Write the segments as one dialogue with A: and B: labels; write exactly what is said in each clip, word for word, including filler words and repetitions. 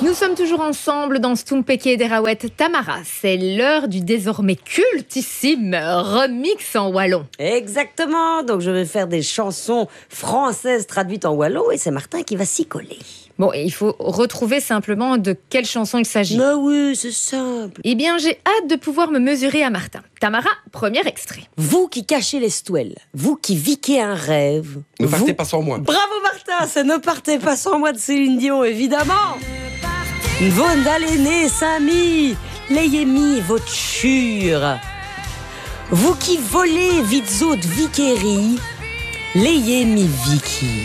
A: Nous sommes toujours ensemble dans Stumpeke Derawet Tamara. C'est l'heure du désormais cultissime remix en wallon.
B: Exactement, donc je vais faire des chansons françaises traduites en wallon et c'est Martin qui va s'y coller.
A: Bon, et il faut retrouver simplement de quelle chanson il s'agit.
B: Mais oui, c'est simple.
A: Eh bien, j'ai hâte de pouvoir me mesurer à Martin. Tamara, premier extrait.
B: Vous qui cachez les stouelles, vous qui viquez un rêve.
C: Ne
B: vous...
C: partez pas sans moi.
B: Bravo Martin, c'est Ne partez pas sans moi de Céline Dion, évidemment. Von Daléné, Samy, l'ayez-mi votre chure. Vous qui volez vite autres Viquerie, l'ayez-mi Vicky.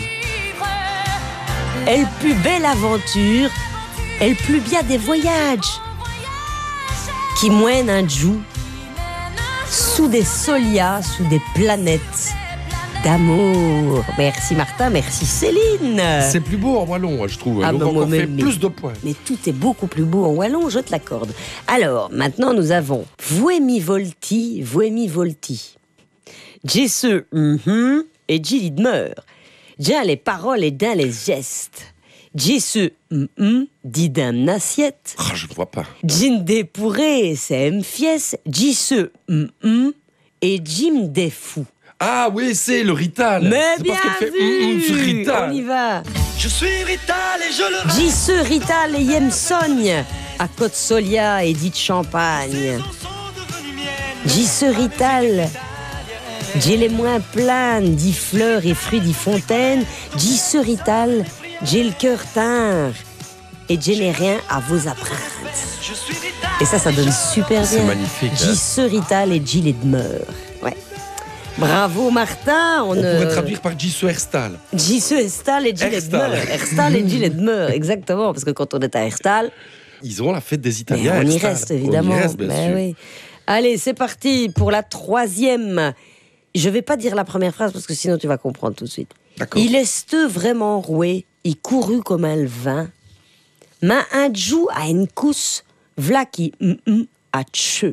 B: Elle plus belle aventure, elle plus bien des voyages. Qui moine un jou, sous des solias, sous des planètes d'amour. Merci Martin, merci Céline.
C: C'est plus beau en wallon, je trouve.
B: Ah
C: Donc
B: bah
C: on
B: moi,
C: encore fait
B: mais-
C: plus de points.
B: Mais tout est beaucoup plus beau en wallon, je te l'accorde. Alors, maintenant nous avons Voemi Volti, Voemi Volti. J'ai ce mhm et Gilly Demeure. J'ai les paroles et d'un les gestes. J'ai ce mhm dit d'un assiette.
C: Ah, je ne vois pas.
B: Jim dépourré, c'est M fies. J'ai ce mhm et Jim des fous.
C: Ah oui, c'est le Rital.
B: Mais
C: C'est
B: bien
C: parce qu'elle fait
B: vu,
C: hum, hum, ce Rital.
B: on y va.
D: Je suis Rital et je le
B: J'ai ce Rital et Yem Sogne à Côte Solia et dit Champagne. J'ai ce Rital, j'ai les moins pleins, dit fleurs et fruits, dit fontaine. J'ai ce Rital, j'ai le cœur teint et je n'ai rien à vous apprendre.
D: Je suis Rital.
B: Et ça, ça donne super bien.
C: C'est magnifique,
B: J'ai
C: hein.
B: ce Rital et Gilles demeure. Ouais. Bravo Martin. On,
C: On
B: euh,
C: pourrait traduire par J. Herstal.
B: J C Herstal et Gilles
C: Herstal.
B: demeure. Herstal et Gilles demeure, exactement. Parce que quand on est à Herstal,
C: Ils ont la fête des
B: mais
C: Italiens.
B: on y
C: Herstal.
B: reste évidemment.
C: On y reste, bien
B: Mais
C: sûr.
B: oui. Allez, c'est parti pour la troisième. Je vais pas dire la première phrase parce que sinon tu vas comprendre tout de suite.
C: D'accord.
B: Il est vraiment roué, il courut comme un vin. Ma un jou à une cousse, v'là qui hum hum à tcheux.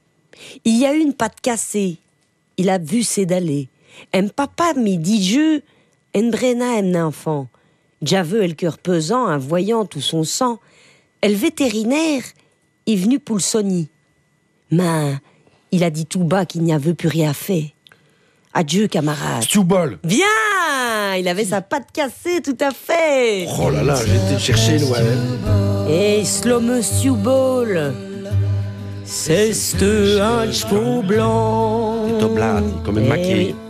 B: Il y a eu une patte cassée, il a vu c'est d'aller. Un papa mi dit je, un brena un enfant. J'aveux le cœur pesant, un voyant tout son sang. El vétérinaire est venu pour le soigner. Mais il a dit tout bas qu'il n'y avait plus rien fait. Adieu camarade.
C: Stewball.
B: Bien, il avait sa patte cassée, tout à fait.
C: Oh là là, j'ai été chercher loin.
B: Et slow monsieur ball, c'est ce un cheveu blanc.
C: Et Toblad, comme une
B: Eh
C: maquille.
B: oui.